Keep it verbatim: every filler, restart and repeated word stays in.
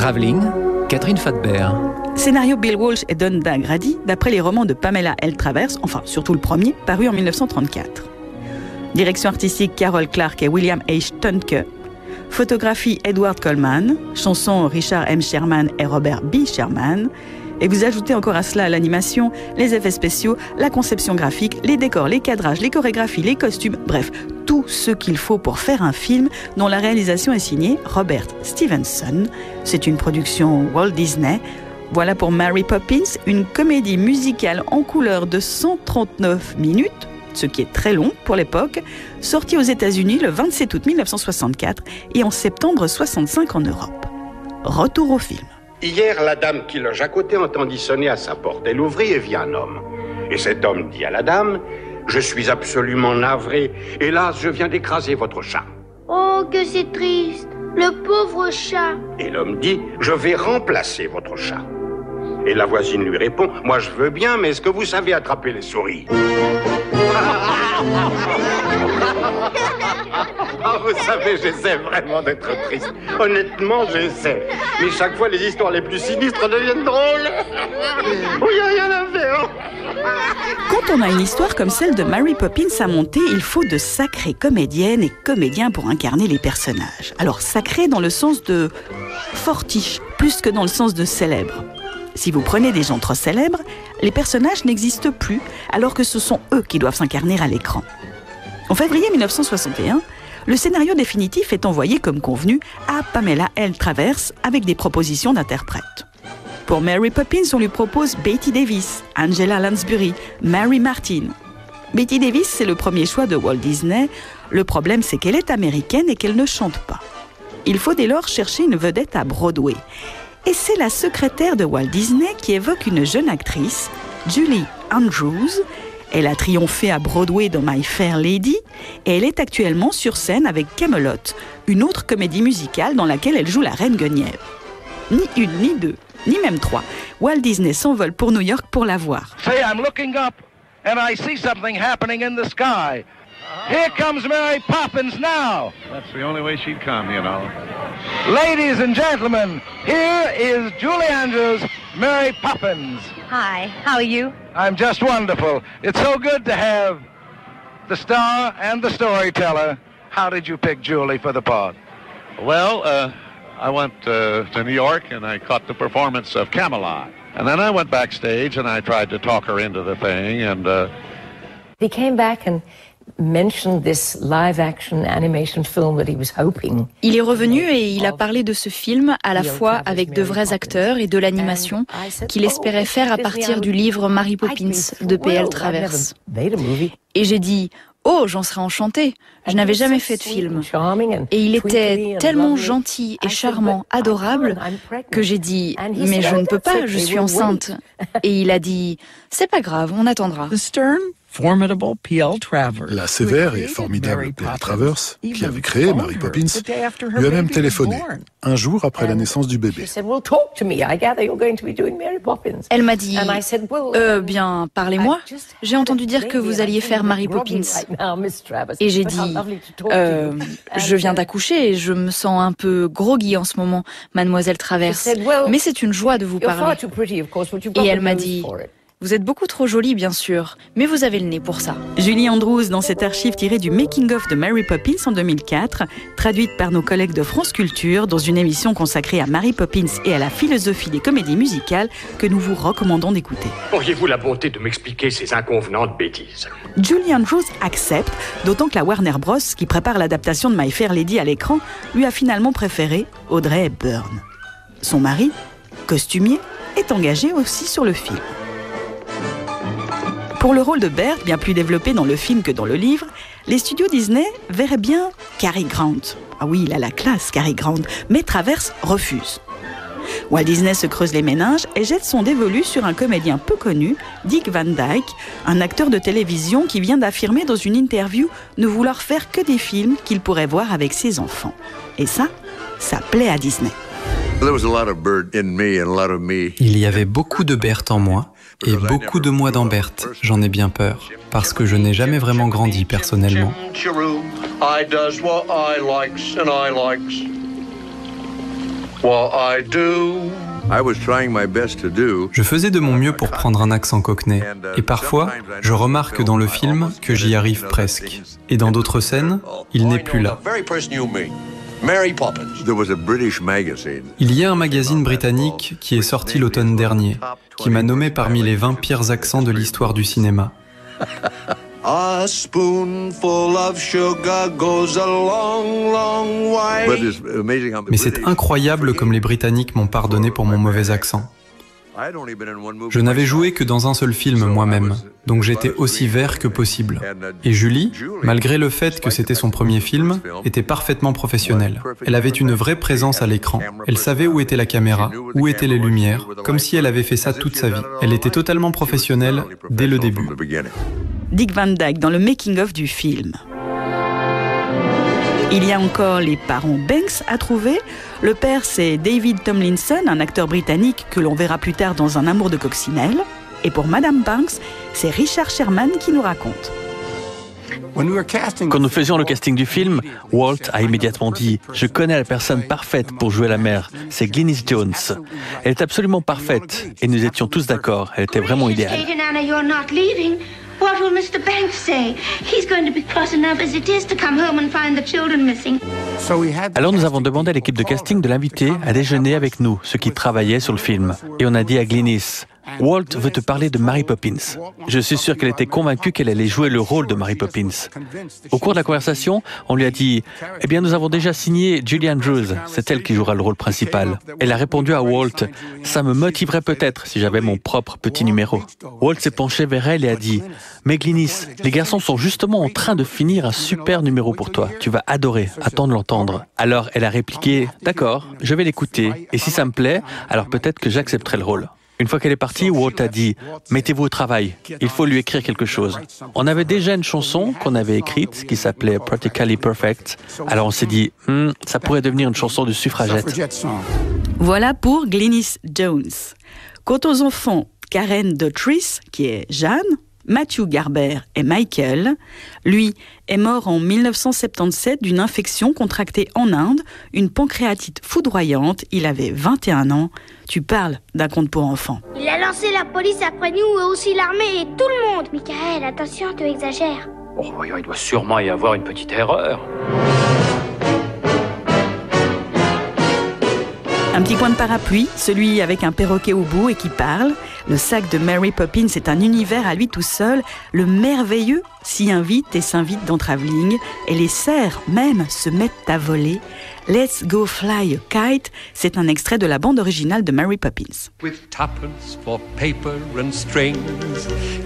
Travelling, Catherine Fathbert. Scénario Bill Walsh et Don Dagrady, d'après les romans de Pamela L. Travers, enfin surtout le premier, paru en mille neuf cent trente-quatre. Direction artistique Carol Clark et William H. Tonke. Photographie Edward Coleman. Chanson Richard M. Sherman et Robert B. Sherman. Et vous ajoutez encore à cela l'animation, les effets spéciaux, la conception graphique, les décors, les cadrages, les chorégraphies, les costumes, bref, tout ce qu'il faut pour faire un film dont la réalisation est signée Robert Stevenson. C'est une production Walt Disney. Voilà pour Mary Poppins, une comédie musicale en couleur de cent trente-neuf minutes, ce qui est très long pour l'époque, sortie aux États-Unis le vingt-sept août mille neuf cent soixante-quatre et en septembre soixante-cinq en Europe. Retour au film. Hier, la dame qui loge à côté entendit sonner à sa porte. Elle ouvrit et vit un homme. Et cet homme dit à la dame, « Je suis absolument navré. Hélas, je viens d'écraser votre chat. » Oh, que c'est triste, le pauvre chat. Et l'homme dit, « Je vais remplacer votre chat. » Et la voisine lui répond, « Moi, je veux bien, mais est-ce que vous savez attraper les souris ?» Ah, vous savez, j'essaie vraiment d'être triste. Honnêtement, j'essaie. Mais chaque fois, les histoires les plus sinistres deviennent drôles. Oui, il n'y a rien à faire. Quand on a une histoire comme celle de Mary Poppins à monter, il faut de sacrées comédiennes et comédiens pour incarner les personnages. Alors, sacré dans le sens de fortiche, plus que dans le sens de célèbre. Si vous prenez des gens trop célèbres, les personnages n'existent plus, alors que ce sont eux qui doivent s'incarner à l'écran. En février mille neuf cent soixante et un, le scénario définitif est envoyé comme convenu à Pamela L. Travers avec des propositions d'interprètes. Pour Mary Poppins, on lui propose Bette Davis, Angela Lansbury, Mary Martin. Bette Davis, c'est le premier choix de Walt Disney. Le problème, c'est qu'elle est américaine et qu'elle ne chante pas. Il faut dès lors chercher une vedette à Broadway. Et c'est la secrétaire de Walt Disney qui évoque une jeune actrice, Julie Andrews. Elle a triomphé à Broadway dans My Fair Lady et elle est actuellement sur scène avec Camelot, une autre comédie musicale dans laquelle elle joue la reine Guenièvre. Ni une, ni deux, ni même trois. Walt Disney s'envole pour New York pour la voir. Say, I'm looking up and I see something happening in the sky. Here comes Mary Poppins now. That's the only way she'd come, you know. Ladies and gentlemen, here is Julie Andrews, Mary Poppins. Hi, how are you? I'm just wonderful. It's so good to have the star and the storyteller. How did you pick Julie for the part? Well, uh, I went uh, to New York and I caught the performance of Camelot. And then I went backstage and I tried to talk her into the thing and... Uh... He came back and mentioned this live-action animation film that he was hoping. Il est revenu et il a parlé de ce film à la fois avec de vrais acteurs et de l'animation qu'il espérait faire à partir du livre Mary Poppins de P L Travers. Et j'ai dit « Oh, j'en serais enchantée, je n'avais jamais fait de film. » Et il était tellement gentil et charmant, adorable, que j'ai dit « Mais je ne peux pas, je suis enceinte. » Et il a dit « C'est pas grave, on attendra. » La sévère et formidable P L Travers, qui avait créé Mary Poppins, lui a même téléphoné, un jour après la naissance du bébé. Elle m'a dit « Euh, bien, parlez-moi. J'ai entendu dire que vous alliez faire Mary Poppins. » Et j'ai dit « Euh, je viens d'accoucher et je me sens un peu groggy en ce moment, mademoiselle Travers. Mais c'est une joie de vous parler. » Et elle m'a dit « Vous êtes beaucoup trop jolie, bien sûr, mais vous avez le nez pour ça. » Julie Andrews, dans cette archive tirée du making-of de Mary Poppins en deux mille quatre, traduite par nos collègues de France Culture, dans une émission consacrée à Mary Poppins et à la philosophie des comédies musicales que nous vous recommandons d'écouter. Auriez-vous la bonté de m'expliquer ces inconvenantes bêtises? Julie Andrews accepte, d'autant que la Warner Bros, qui prépare l'adaptation de My Fair Lady à l'écran, lui a finalement préféré Audrey Hepburn. Son mari, costumier, est engagé aussi sur le film. Pour le rôle de Bert, bien plus développé dans le film que dans le livre, les studios Disney verraient bien Cary Grant. Ah oui, il a la classe, Cary Grant, mais Travers refuse. Walt Disney se creuse les méninges et jette son dévolu sur un comédien peu connu, Dick Van Dyke, un acteur de télévision qui vient d'affirmer dans une interview ne vouloir faire que des films qu'il pourrait voir avec ses enfants. Et ça, ça plaît à Disney. Il y avait beaucoup de Bert en moi et beaucoup de moi dans Bert, j'en ai bien peur, parce que je n'ai jamais vraiment grandi personnellement. Je faisais de mon mieux pour prendre un accent cockney, et parfois, je remarque dans le film que j'y arrive presque. Et dans d'autres scènes, il n'est plus là. Il y a un magazine britannique qui est sorti l'automne dernier, qui m'a nommé parmi les vingt pires accents de l'histoire du cinéma. A spoonful of sugar goes a long, long way. Mais c'est incroyable comme les Britanniques m'ont pardonné pour mon mauvais accent. Je n'avais joué que dans un seul film moi-même, donc j'étais aussi vert que possible. Et Julie, malgré le fait que c'était son premier film, était parfaitement professionnelle. Elle avait une vraie présence à l'écran. Elle savait où était la caméra, où étaient les lumières, comme si elle avait fait ça toute sa vie. Elle était totalement professionnelle dès le début. Dick Van Dyke dans le making-of du film. Il y a encore les parents Banks à trouver. Le père, c'est David Tomlinson, un acteur britannique que l'on verra plus tard dans Un amour de coccinelle. Et pour Madame Banks, c'est Richard Sherman qui nous raconte. Quand nous faisions le casting du film, Walt a immédiatement dit « Je connais la personne parfaite pour jouer la mère, c'est Glynis Jones. Elle est absolument parfaite et nous étions tous d'accord, elle était vraiment idéale. » What will Mister Banks say? He's going to be cross enough as it is to come home and find the children missing. Alors nous avons demandé à l'équipe de casting de l'inviter à déjeuner avec nous, ceux qui travaillaient sur le film. Et on a dit à Glynis, Walt veut te parler de Mary Poppins. Je suis sûr qu'elle était convaincue qu'elle allait jouer le rôle de Mary Poppins. Au cours de la conversation, on lui a dit, eh bien nous avons déjà signé Julie Andrews, c'est elle qui jouera le rôle principal. Elle a répondu à Walt, ça me motiverait peut-être si j'avais mon propre petit numéro. Walt s'est penché vers elle et a dit, mais Glynis, les garçons sont justement en train de finir un super numéro pour toi. Tu vas adorer, attends de l'entendre. Alors elle a répliqué, d'accord, je vais l'écouter, et si ça me plaît, alors peut-être que j'accepterai le rôle. Une fois qu'elle est partie, Walt a dit « Mettez-vous au travail, il faut lui écrire quelque chose. » On avait déjà une chanson qu'on avait écrite qui s'appelait « Practically Perfect ». Alors on s'est dit hm, « Ça pourrait devenir une chanson de suffragette. » Voilà pour Glynis Jones. Quant aux enfants, Karen Dotrice, qui est Jeanne, Matthew Garber et Michael. Lui est mort en mille neuf cent soixante-dix-sept d'une infection contractée en Inde, une pancréatite foudroyante. Il avait vingt et un ans. Tu parles d'un conte pour enfants. Il a lancé la police après nous et aussi l'armée et tout le monde. Michael, attention, tu exagères. Oh, voyons, il doit sûrement y avoir une petite erreur. Un petit coin de parapluie, celui avec un perroquet au bout et qui parle. Le sac de Mary Poppins est un univers à lui tout seul. Le merveilleux s'y invite et s'invite dans Travelling. Et les cerfs même se mettent à voler. Let's Go Fly a Kite, c'est un extrait de la bande originale de Mary Poppins. With tuppence for paper and strings,